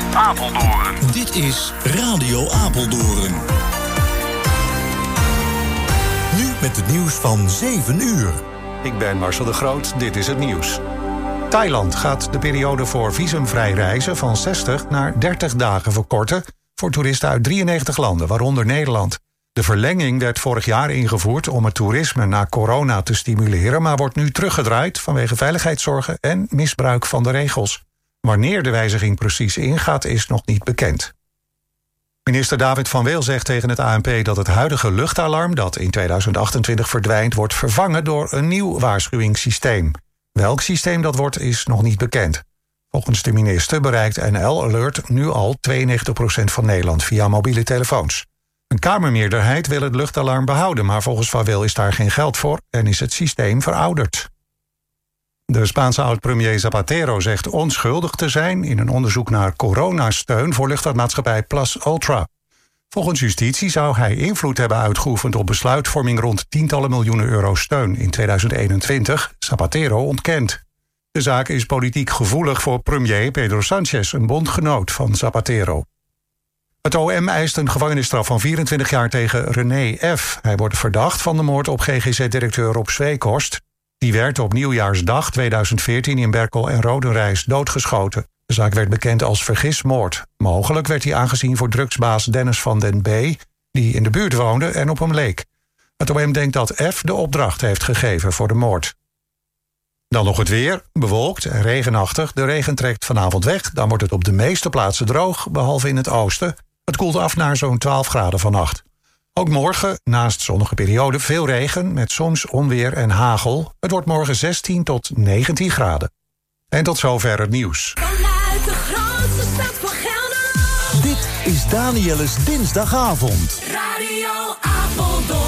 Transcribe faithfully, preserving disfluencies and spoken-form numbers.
Apeldoorn. Dit is Radio Apeldoorn. Nu met het nieuws van zeven uur. Ik ben Marcel de Groot, dit is het nieuws. Thailand gaat de periode voor visumvrij reizen van zestig naar dertig dagen verkorten voor toeristen uit drieënnegentig landen, waaronder Nederland. De verlenging werd vorig jaar ingevoerd om het toerisme na corona te stimuleren, maar wordt nu teruggedraaid vanwege veiligheidszorgen en misbruik van de regels. Wanneer de wijziging precies ingaat, is nog niet bekend. Minister David van Weel zegt tegen het A N P dat het huidige luchtalarm, dat in tweeduizend achtentwintig verdwijnt, wordt vervangen door een nieuw waarschuwingssysteem. Welk systeem dat wordt, is nog niet bekend. Volgens de minister bereikt N L Alert nu al tweeënnegentig procent van Nederland via mobiele telefoons. Een Kamermeerderheid wil het luchtalarm behouden, maar volgens Van Weel is daar geen geld voor en is het systeem verouderd. De Spaanse oud-premier Zapatero zegt onschuldig te zijn in een onderzoek naar coronasteun voor luchtvaartmaatschappij Plus Ultra. Volgens justitie zou hij invloed hebben uitgeoefend op besluitvorming rond tientallen miljoenen euro steun in tweeduizend eenentwintig. Zapatero ontkent. De zaak is politiek gevoelig voor premier Pedro Sánchez, een bondgenoot van Zapatero. Het O M eist een gevangenisstraf van vierentwintig jaar tegen René F. Hij wordt verdacht van de moord op G G Z-directeur Rob Zweekhorst. Die werd op nieuwjaarsdag tweeduizend veertien in Berkel en Rodenrijs doodgeschoten. De zaak werd bekend als vergismoord. Mogelijk werd hij aangezien voor drugsbaas Dennis van den B, die in de buurt woonde en op hem leek. Het O M denkt dat F de opdracht heeft gegeven voor de moord. Dan nog het weer, bewolkt en regenachtig. De regen trekt vanavond weg, dan wordt het op de meeste plaatsen droog, behalve in het oosten. Het koelt af naar zo'n twaalf graden vannacht. Ook morgen, naast zonnige periode, veel regen met soms onweer en hagel. Het wordt morgen zestien tot negentien graden. En tot zover het nieuws. Vanuit de grootste stad van Gelderland. Dit is Daniëlle's Dinsdagavond. Radio Apeldoorn.